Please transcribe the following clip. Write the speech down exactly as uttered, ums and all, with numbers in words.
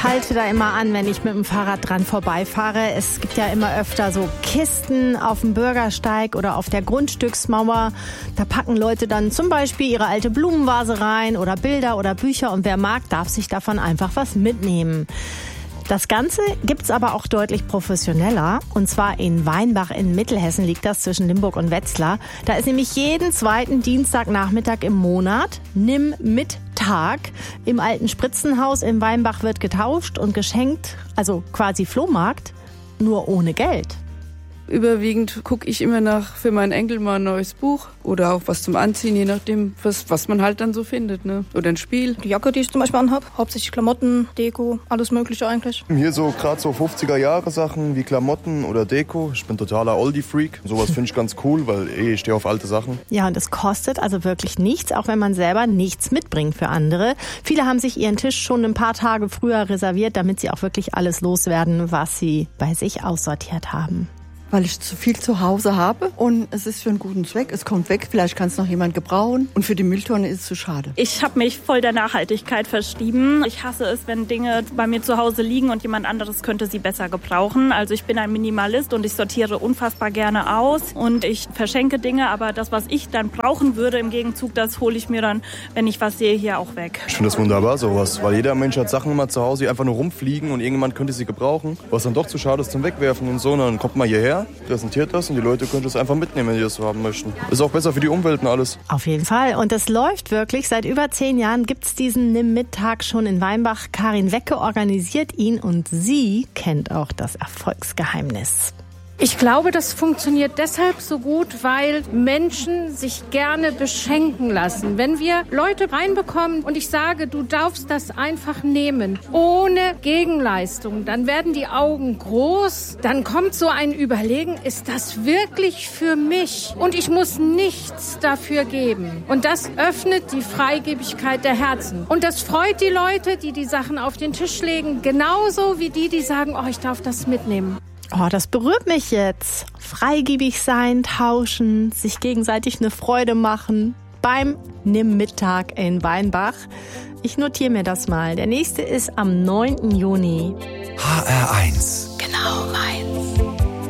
Ich halte da immer an, wenn ich mit dem Fahrrad dran vorbeifahre. Es gibt ja immer öfter so Kisten auf dem Bürgersteig oder auf der Grundstücksmauer. Da packen Leute dann zum Beispiel ihre alte Blumenvase rein oder Bilder oder Bücher. Und wer mag, darf sich davon einfach was mitnehmen. Das Ganze gibt's aber auch deutlich professioneller. Und zwar in Weinbach in Mittelhessen liegt das zwischen Limburg und Wetzlar. Da ist nämlich jeden zweiten Dienstagnachmittag im Monat Nimm mit Tag. Im alten Spritzenhaus in Weinbach wird getauscht und geschenkt, also quasi Flohmarkt, nur ohne Geld. Überwiegend gucke ich immer nach für meinen Enkel mal ein neues Buch oder auch was zum Anziehen, je nachdem, was, was man halt dann so findet, ne? Oder ein Spiel. Die Jacke, die ich zum Beispiel anhab, hauptsächlich Klamotten, Deko, alles mögliche eigentlich. Hier so gerade so fünfziger-Jahre-Sachen wie Klamotten oder Deko. Ich bin totaler Oldie-Freak. Sowas finde ich ganz cool, weil eh, ich stehe auf alte Sachen. Ja, und es kostet also wirklich nichts, auch wenn man selber nichts mitbringt für andere. Viele haben sich ihren Tisch schon ein paar Tage früher reserviert, damit sie auch wirklich alles loswerden, was sie bei sich aussortiert haben. Weil ich zu viel zu Hause habe und es ist für einen guten Zweck. Es kommt weg, vielleicht kann es noch jemand gebrauchen und für die Mülltonne ist es zu schade. Ich habe mich voll der Nachhaltigkeit verschrieben. Ich hasse es, wenn Dinge bei mir zu Hause liegen und jemand anderes könnte sie besser gebrauchen. Also ich bin ein Minimalist und ich sortiere unfassbar gerne aus und ich verschenke Dinge, aber das, was ich dann brauchen würde im Gegenzug, das hole ich mir dann, wenn ich was sehe, hier auch weg. Ich finde das wunderbar, sowas, weil jeder Mensch hat Sachen immer zu Hause, die einfach nur rumfliegen und irgendjemand könnte sie gebrauchen, was dann doch zu schade ist zum Wegwerfen und so. Und dann kommt man hierher, präsentiert das und die Leute können das einfach mitnehmen, wenn die das so haben möchten. Ist auch besser für die Umwelt und alles. Auf jeden Fall. Und es läuft wirklich. Seit über zehn Jahren gibt es diesen Nimm-Mit-Tag schon in Weinbach. Karin Wecke organisiert ihn und sie kennt auch das Erfolgsgeheimnis. Ich glaube, das funktioniert deshalb so gut, weil Menschen sich gerne beschenken lassen. Wenn wir Leute reinbekommen und ich sage, du darfst das einfach nehmen, ohne Gegenleistung, dann werden die Augen groß, dann kommt so ein Überlegen, ist das wirklich für mich? Und ich muss nichts dafür geben. Und das öffnet die Freigebigkeit der Herzen. Und das freut die Leute, die die Sachen auf den Tisch legen, genauso wie die, die sagen, oh, ich darf das mitnehmen. Oh, das berührt mich jetzt. Freigebig sein, tauschen, sich gegenseitig eine Freude machen beim Nimm-Mit-Tag in Weinbach. Ich notiere mir das mal. Der nächste ist am neunten Juni. H R eins. Genau meins.